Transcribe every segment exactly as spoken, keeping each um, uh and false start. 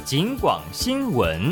警广新闻。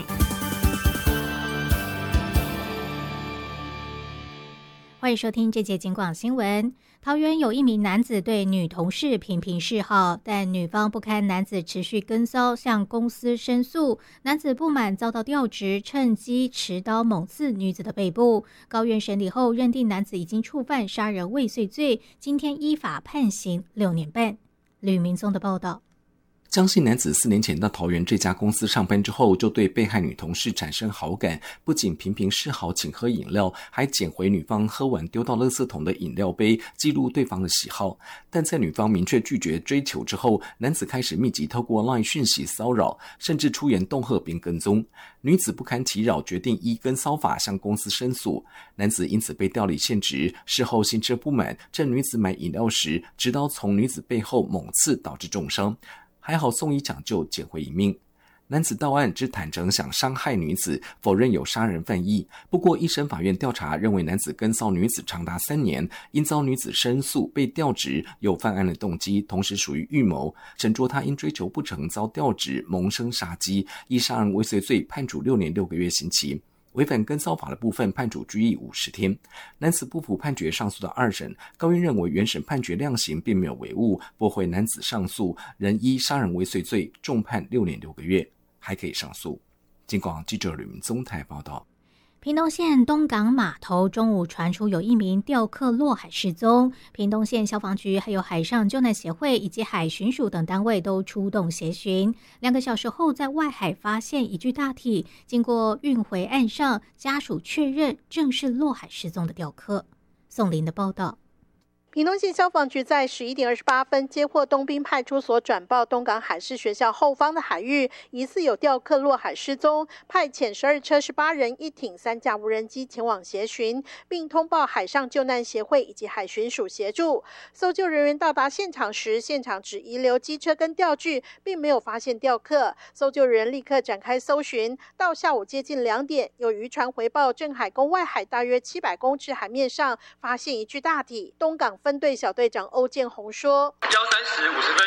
欢迎收听这节警广新闻。桃园有一名男子对女同事频频示好，但女方不堪男子持续跟骚，向公司申诉。男子不满遭到调职，趁机持刀猛刺女子的背部。高院审理后认定男子已经触犯杀人未遂罪，今天依法判刑六年半。吕明宗的报道。 江姓男子四年前到桃园这家公司上班之后，就对被害女同事产生好感，不仅频频示好请喝饮料，还捡回女方喝完丢到垃圾桶的饮料杯，记录对方的喜好。但在女方明确拒绝追求之后，男子开始密集透过 LINE 讯息骚扰，甚至出言恫吓并跟踪。女子不堪其扰，决定依跟骚法向公司申诉，男子因此被调离现职。事后心知不满，趁女子买饮料时，持刀从女子背后猛刺，导致重伤。还好送医抢救，捡回一命。男子到案只坦诚想伤害女子，否认有杀人犯意。不过一审法院调查认为，男子跟骚女子长达三年，因遭女子申诉被调职，有犯案的动机，同时属于预谋。审酌他因追求不成遭调职，萌生杀机，依杀人未遂罪判处六年六个月刑期。违反跟骚法的部分判处拘役五十天。男子不服判决上诉到二审，高院认为原审判决量刑并没有违误，驳回男子上诉，仍依杀人未遂罪重判六年六个月，还可以上诉。警广记者吕明宗台报道。 屏东县东港码头中午传出有一名钓客落海失踪，屏东县消防局还有海上救难协会以及海巡署等单位都出动协寻。两个小时后，在外海发现一具大体，经过运回岸上，家属确认正是落海失踪的钓客。宋林的报道。 屏东县消防局在十一点二十八分接获东滨派出所转报，东港海事学校后方的海域疑似有钓客落海失踪，派遣十二车十八人一艇三架无人机前往协寻，并通报海上救难协会以及海巡署协助。搜救人员到达现场时，现场只遗留机车跟钓具，并没有发现钓客。搜救人立刻展开搜寻，到下午接近两点，有渔船回报镇海宫外海大约七百公尺海面上发现一具大体。东港分队小队长欧建宏说： 交三时五十分